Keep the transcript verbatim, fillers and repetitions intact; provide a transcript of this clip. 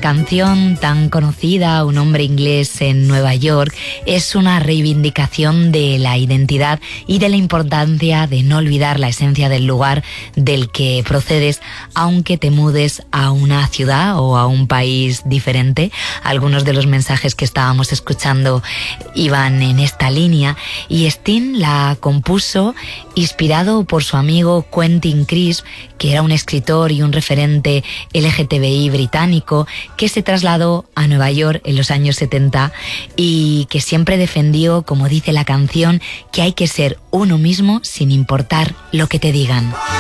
canción tan conocida, Un hombre inglés en Nueva York, es una reivindicación de la identidad y de la importancia de no olvidar la esencia del lugar del que procedes, aunque te mudes a una ciudad o a un país diferente. Algunos de los mensajes que estábamos escuchando iban en esta línea, y Sting la compuso inspirado por su amigo Quentin Crisp, que era un escritor y un referente L G T B I británico que se trasladó a Nueva York en los años setenta y que siempre defendió, como dice la canción, que hay que ser uno mismo sin importar lo que te digan.